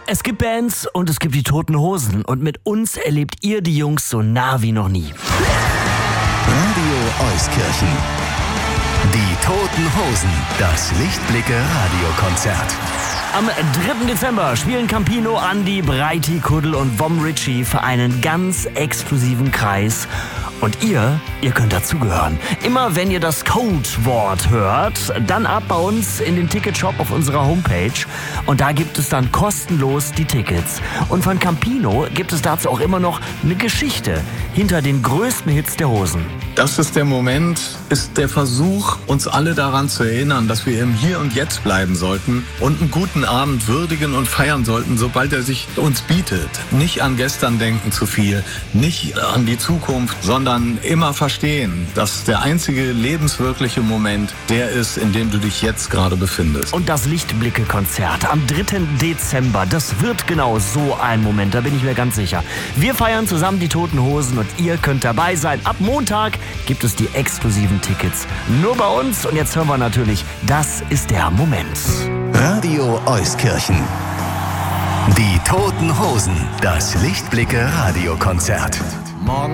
Es gibt Bands und es gibt die Toten Hosen. Und mit uns erlebt ihr die Jungs so nah wie noch nie. Radio Euskirchen. Die Toten Hosen. Das Lichtblicke-Radiokonzert. Am 3. Dezember spielen Campino, Andi, Breiti, Kuddel und Vom Ritchie für einen ganz exklusiven Kreis. Und ihr könnt dazugehören. Immer wenn ihr das Codewort hört, dann ab bei uns in den Ticketshop auf unserer Homepage. Und da gibt es dann kostenlos die Tickets. Und von Campino gibt es dazu auch immer noch eine Geschichte hinter den größten Hits der Hosen. Das ist der Moment, ist der Versuch, uns alle daran zu erinnern, dass wir im Hier und Jetzt bleiben sollten und einen guten Abend würdigen und feiern sollten, sobald er sich uns bietet. Nicht an gestern denken zu viel, nicht an die Zukunft, sondern immer verstehen, dass der einzige lebenswirkliche Moment der ist, in dem du dich jetzt gerade befindest. Und das Lichtblicke-Konzert am 3. Dezember, das wird genau so ein Moment, da bin ich mir ganz sicher. Wir feiern zusammen die Toten Hosen und ihr könnt dabei sein. Ab Montag gibt es die exklusiven Tickets nur bei uns. Und jetzt hören wir natürlich, das ist der Moment. Radio Euskirchen. Die Toten Hosen. Das Lichtblicke-Radiokonzert. Morgen